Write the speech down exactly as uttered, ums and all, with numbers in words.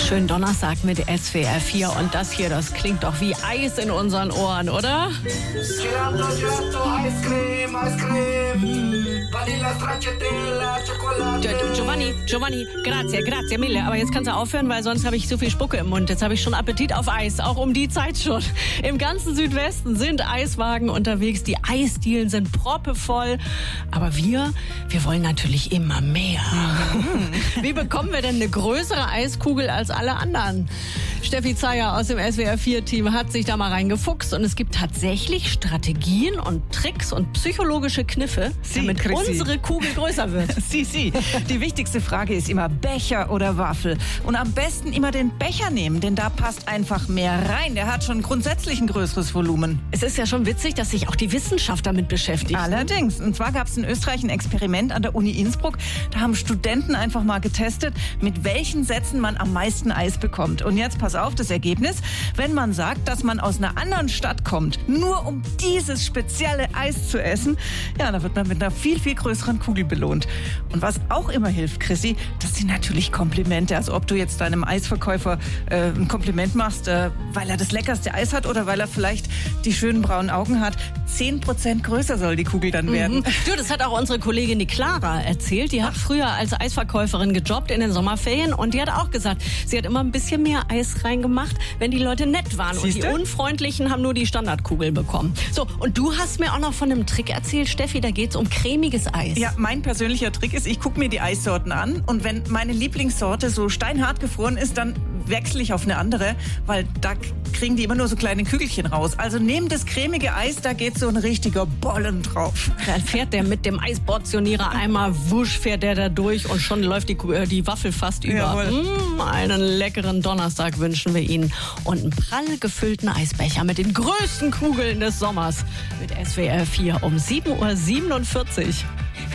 Schönen Donnerstag mit S W R vier und das hier, das klingt doch wie Eis in unseren Ohren, oder? Gelato, Gelato, Ice Cream, Ice Cream, Vanilla, Stracciatella, Schokolade. Giovanni, Giovanni, grazie, grazie mille. Aber jetzt kannst du aufhören, weil sonst habe ich so viel Spucke im Mund. Jetzt habe ich schon Appetit auf Eis, auch um die Zeit schon. Im ganzen Südwesten sind Eiswagen unterwegs, die Eisdielen sind proppevoll. Aber wir, wir wollen natürlich immer mehr. Wie bekommen wir denn eine größere Eiskugel als alle anderen? Steffi Zeyer aus dem S W R vier Team hat sich da mal reingefuchst und es gibt tatsächlich Strategien und Tricks und psychologische Kniffe, Sie, damit Chrissy. unsere Kugel größer wird. Sie, Sie. Die wichtigste Frage ist immer Becher oder Waffel. Und am besten immer den Becher nehmen, denn da passt einfach mehr rein. Der hat schon grundsätzlich ein größeres Volumen. Es ist ja schon witzig, dass sich auch die Wissenschaft damit beschäftigt. Allerdings. Und zwar gab es in Österreich ein Experiment an der Uni Innsbruck. Da haben Studenten einfach mal getestet, mit welchen Sätzen man am meisten Eis bekommt. Und jetzt pass auf, das Ergebnis. Wenn man sagt, dass man aus einer anderen Stadt kommt, nur um dieses spezielle Eis zu essen, ja, da wird man mit einer viel, viel größeren Kugel belohnt. Und was auch immer hilft, Chrissy, das sind natürlich Komplimente. Also ob du jetzt deinem Eisverkäufer äh, ein Kompliment machst, äh, weil er das leckerste Eis hat oder weil er vielleicht die schönen braunen Augen hat. Zehn Prozent größer soll die Kugel dann werden. Mhm. Du, das hat auch unsere Kollegin die Clara erzählt. Die hat Ach. früher als Eisverkäuferin gejobbt in den Sommerferien und die hat auch gesagt, sie hat immer ein bisschen mehr Eis reingemacht, wenn die Leute nett waren. Siehste? Und die Unfreundlichen haben nur die Standardkugel bekommen. So, und du hast mir auch noch von einem Trick erzählt, Steffi, da geht's um cremiges Eis. Ja, mein persönlicher Trick ist, ich gucke mir die Eissorten an und wenn meine Lieblingssorte so steinhart gefroren ist, dann wechsle ich auf eine andere, weil da kriegen die immer nur so kleine Kügelchen raus. Also neben das cremige Eis, da geht so ein richtiger Bollen drauf. Dann fährt der mit dem Eisportionierer einmal wusch, fährt der da durch und schon läuft die, äh, die Waffel fast über. Mmh, einen leckeren Donnerstag wünschen wir Ihnen und einen prall gefüllten Eisbecher mit den größten Kugeln des Sommers mit S W R vier um sieben Uhr siebenundvierzig.